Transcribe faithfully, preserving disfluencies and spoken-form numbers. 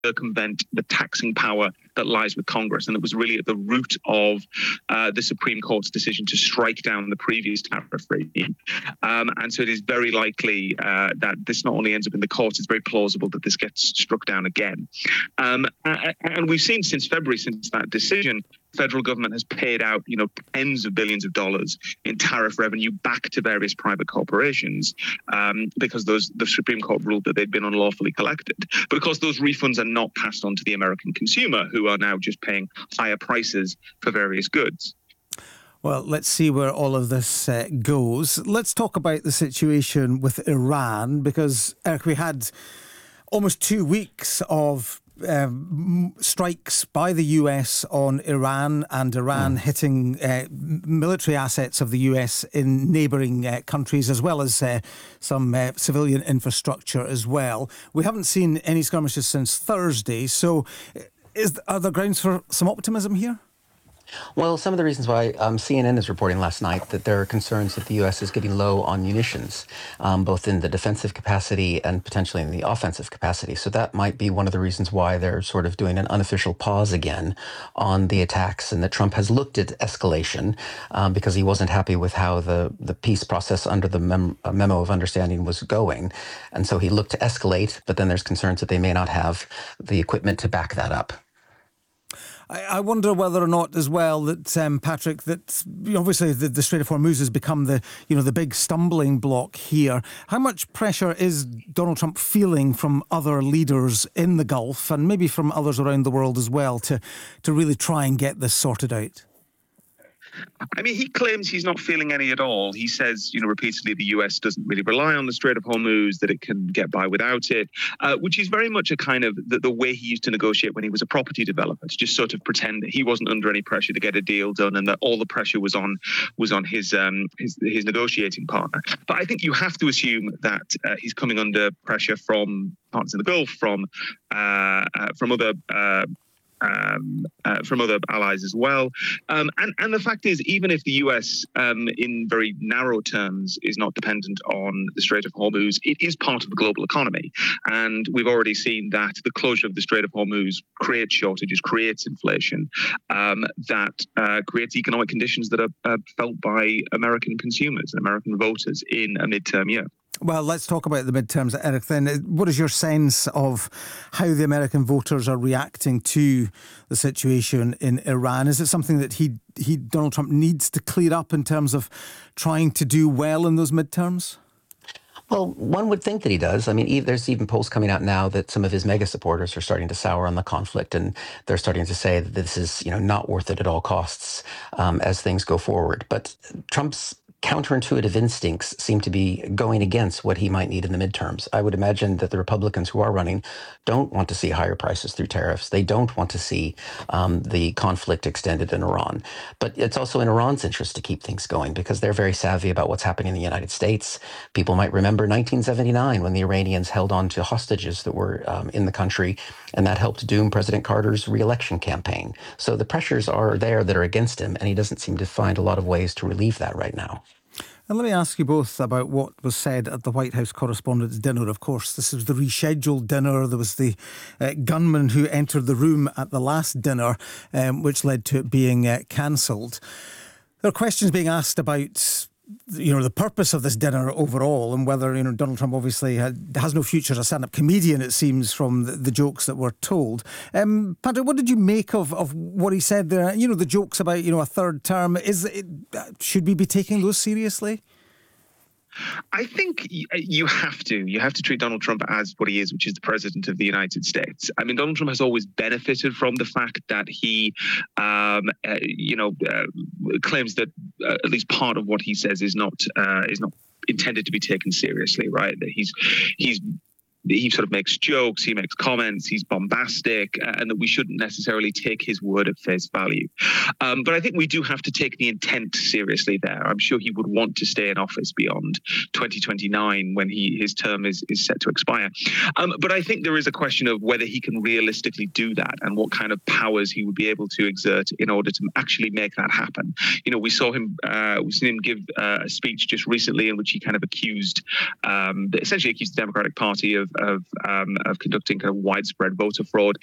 circumvent the taxing power that lies with Congress. And it was really at the root of uh, the Supreme Court's decision to strike down the previous tariff regime. Um, and so it is very likely uh, that this not only ends up in the courts, it's very plausible that this gets struck down again. Um, and we've seen since February, since that decision, federal government has paid out, you know, tens of billions of dollars in tariff revenue back to various private corporations um, because those the Supreme Court ruled that they'd been unlawfully collected. But of course, those refunds are not passed on to the American consumer, who are now just paying higher prices for various goods. Well, let's see where all of this uh, goes. Let's talk about the situation with Iran, because, Eric, we had almost two weeks of Um, strikes by the U S on Iran, and Iran mm. hitting uh, military assets of the U S in neighbouring uh, countries, as well as uh, some uh, civilian infrastructure as well. We haven't seen any skirmishes since Thursday, so is, are there grounds for some optimism here? Well, some of the reasons why um, C N N is reporting last night that there are concerns that the U S is getting low on munitions, um, both in the defensive capacity and potentially in the offensive capacity. So that might be one of the reasons why they're sort of doing an unofficial pause again on the attacks, and that Trump has looked at escalation um, because he wasn't happy with how the, the peace process under the mem- uh, memo of understanding was going. And so he looked to escalate, but then there's concerns that they may not have the equipment to back that up. I wonder whether or not, as well, that um, Patrick, that obviously the, the Strait of Hormuz has become the, you know, the big stumbling block here. How much pressure is Donald Trump feeling from other leaders in the Gulf, and maybe from others around the world as well, to to really try and get this sorted out? I mean, he claims he's not feeling any at all. He says, you know, repeatedly the U S doesn't really rely on the Strait of Hormuz, that it can get by without it, uh, which is very much a kind of the, the way he used to negotiate when he was a property developer, to just sort of pretend that he wasn't under any pressure to get a deal done, and that all the pressure was on was on his um, his, his negotiating partner. But I think you have to assume that uh, he's coming under pressure from partners in the Gulf, from uh, uh, from other uh, Um, uh, from other allies as well. Um, and, and the fact is, even if the U S, um, in very narrow terms, is not dependent on the Strait of Hormuz, it is part of the global economy. And we've already seen that the closure of the Strait of Hormuz creates shortages, creates inflation, um, that uh, creates economic conditions that are uh, felt by American consumers, American voters in a midterm year. Well, let's talk about the midterms, Eric, then. What is your sense of how the American voters are reacting to the situation in Iran? Is it something that he, he Donald Trump needs to clear up in terms of trying to do well in those midterms? Well, one would think that he does. I mean, there's even polls coming out now that some of his mega supporters are starting to sour on the conflict, and they're starting to say that this is, you know, not worth it at all costs um, as things go forward. But Trump's counterintuitive instincts seem to be going against what he might need in the midterms. I would imagine that the Republicans who are running don't want to see higher prices through tariffs. They don't want to see um, the conflict extended in Iran. But it's also in Iran's interest to keep things going, because they're very savvy about what's happening in the United States. People might remember nineteen seventy-nine, when the Iranians held on to hostages that were um, in the country, and that helped doom President Carter's re-election campaign. So the pressures are there that are against him, and he doesn't seem to find a lot of ways to relieve that right now. And let me ask you both about what was said at the White House Correspondents' Dinner. Of course, this was the rescheduled dinner. There was the uh, gunman who entered the room at the last dinner, um, which led to it being uh, cancelled. There are questions being asked about, you know, the purpose of this dinner overall, and whether, you know, Donald Trump obviously had, has no future as a stand-up comedian, it seems, from the, the jokes that were told. Um, Patrick, what did you make of, of what he said there? You know, the jokes about, you know, a third term. Is it, should we be taking those seriously? I think you have to. You have to treat Donald Trump as what he is, which is the president of the United States. I mean, Donald Trump has always benefited from the fact that he, um, uh, you know, uh, claims that uh, at least part of what he says is not uh, is not intended to be taken seriously. Right? That he's he's. He sort of makes jokes, he makes comments, he's bombastic, uh, and that we shouldn't necessarily take his word at face value. Um, but I think we do have to take the intent seriously there. I'm sure he would want to stay in office beyond twenty twenty-nine, when he his term is, is set to expire. Um, but I think there is a question of whether he can realistically do that, and what kind of powers he would be able to exert in order to actually make that happen. You know, we saw him, uh, we've seen him give uh, a speech just recently in which he kind of accused, um, essentially accused the Democratic Party of of of, um, of conducting kind of widespread voter fraud.